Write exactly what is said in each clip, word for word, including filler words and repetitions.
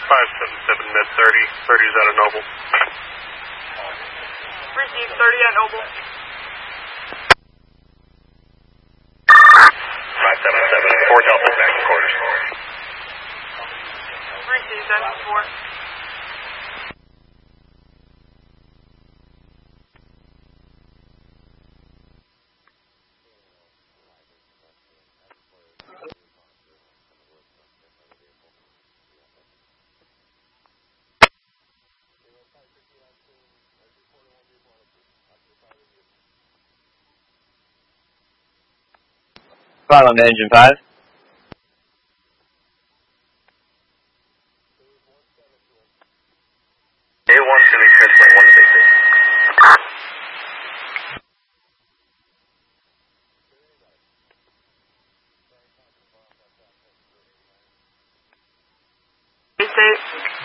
five seven seven mid thirty. thirty is out of Noble. Receive thirty at Noble. five seven seven, four Delta back to quarters. Receive Delta four. Final on engine five. A one to be transferring one to basic. State.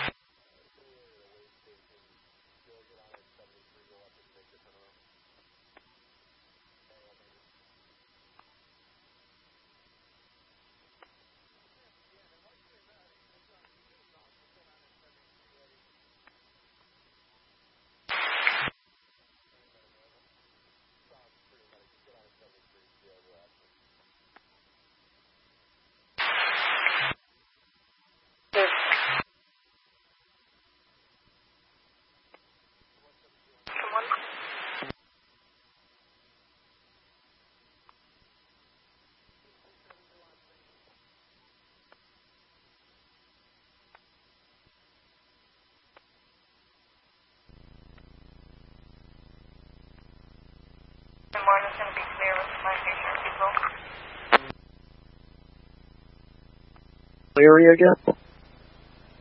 Morning's going to be clear with my patient people. Clear again?